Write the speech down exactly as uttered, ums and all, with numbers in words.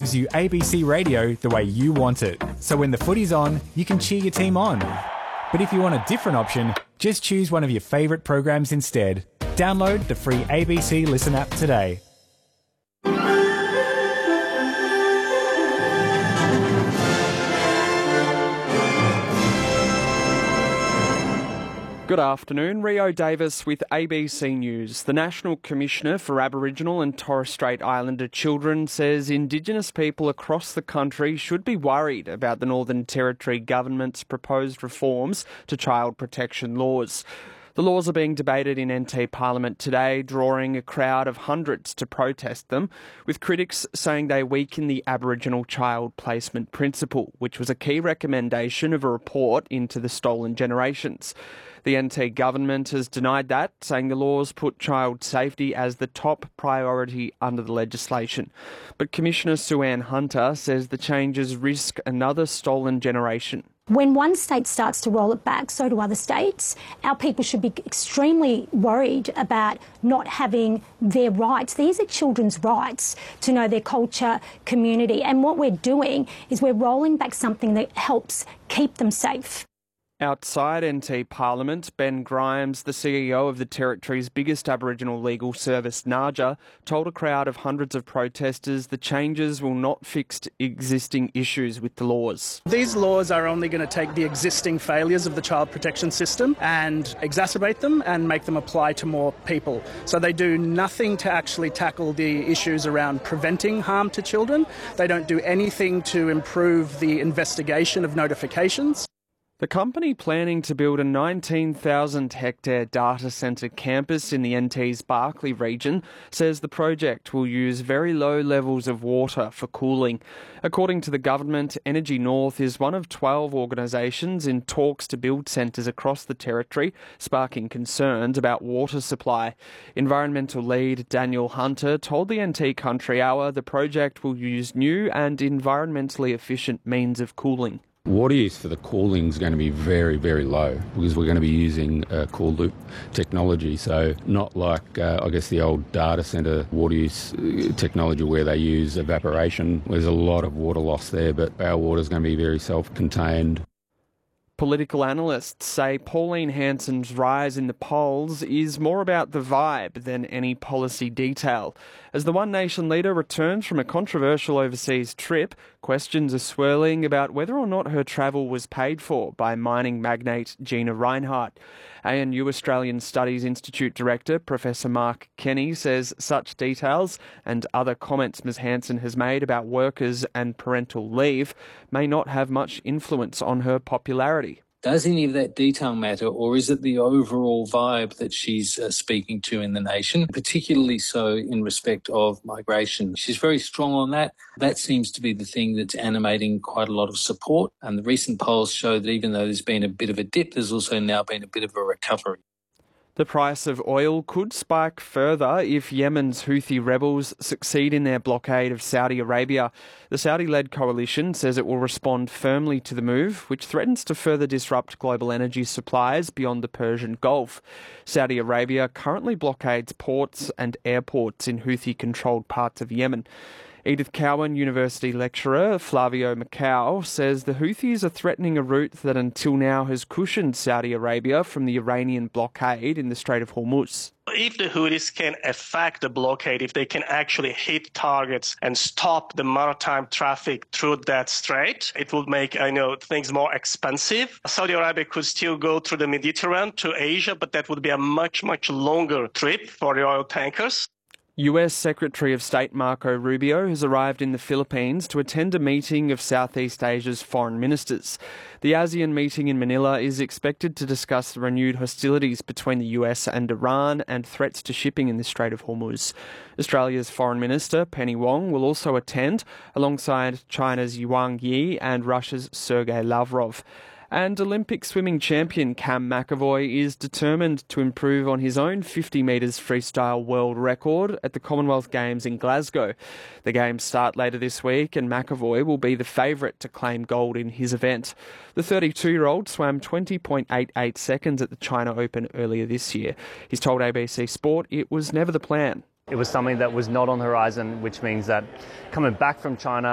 gives you A B C radio the way you want it. So when the footy's on, you can cheer your team on. But if you want a different option, just choose one of your favourite programs instead. Download the free A B C Listen app today. Good afternoon, Rio Davis with A B C News. The National Commissioner for Aboriginal and Torres Strait Islander Children says Indigenous people across the country should be worried about the Northern Territory government's proposed reforms to child protection laws. The laws are being debated in N T Parliament today, drawing a crowd of hundreds to protest them, with critics saying they weaken the Aboriginal child placement principle, which was a key recommendation of a report into the stolen generations. The N T government has denied that, saying the laws put child safety as the top priority under the legislation. But Commissioner Sue-Ann Hunter says the changes risk another stolen generation. When one state starts to roll it back, so do other states. Our people should be extremely worried about not having their rights. These are children's rights to know their culture, community. And what we're doing is we're rolling back something that helps keep them safe. Outside N T Parliament, Ben Grimes, the C E O of the Territory's biggest Aboriginal legal service, NAJA, told a crowd of hundreds of protesters the changes will not fix existing issues with the laws. These laws are only going to take the existing failures of the child protection system and exacerbate them and make them apply to more people. So they do nothing to actually tackle the issues around preventing harm to children. They don't do anything to improve the investigation of notifications. The company planning to build a nineteen thousand hectare data centre campus in the N T's Barkly region says the project will use very low levels of water for cooling. According to the government, Energy North is one of twelve organisations in talks to build centres across the territory, sparking concerns about water supply. Environmental lead Daniel Hunter told the N T Country Hour the project will use new and environmentally efficient means of cooling. Water use for the cooling is going to be very, very low because we're going to be using uh, cool loop technology. So not like, uh, I guess, the old data centre water use technology where they use evaporation. There's a lot of water loss there, but our water is going to be very self-contained. Political analysts say Pauline Hanson's rise in the polls is more about the vibe than any policy detail. As the One Nation leader returns from a controversial overseas trip, questions are swirling about whether or not her travel was paid for by mining magnate Gina Rinehart. A N U Australian Studies Institute Director Professor Mark Kenny says such details and other comments Ms Hanson has made about workers and parental leave may not have much influence on her popularity. Does any of that detail matter, or is it the overall vibe that she's uh, speaking to in the nation, particularly so in respect of migration? She's very strong on that. That seems to be the thing that's animating quite a lot of support. And the recent polls show that even though there's been a bit of a dip, there's also now been a bit of a recovery. The price of oil could spike further if Yemen's Houthi rebels succeed in their blockade of Saudi Arabia. The Saudi-led coalition says it will respond firmly to the move, which threatens to further disrupt global energy supplies beyond the Persian Gulf. Saudi Arabia currently blockades ports and airports in Houthi-controlled parts of Yemen. Edith Cowan University lecturer Flavio Macau says the Houthis are threatening a route that until now has cushioned Saudi Arabia from the Iranian blockade in the Strait of Hormuz. If the Houthis can effect the blockade, if they can actually hit targets and stop the maritime traffic through that strait, it will make, I know, things more expensive. Saudi Arabia could still go through the Mediterranean to Asia, but that would be a much, much longer trip for the oil tankers. U S Secretary of State Marco Rubio has arrived in the Philippines to attend a meeting of Southeast Asia's foreign ministers. The ASEAN meeting in Manila is expected to discuss the renewed hostilities between the U S and Iran and threats to shipping in the Strait of Hormuz. Australia's Foreign Minister Penny Wong will also attend, alongside China's Wang Yi and Russia's Sergei Lavrov. And Olympic swimming champion Cam McAvoy is determined to improve on his own fifty metres freestyle world record at the Commonwealth Games in Glasgow. The Games start later this week and McAvoy will be the favourite to claim gold in his event. The thirty-two-year-old swam twenty point eight eight seconds at the China Open earlier this year. He's told A B C Sport it was never the plan. It was something that was not on the horizon, which means that coming back from China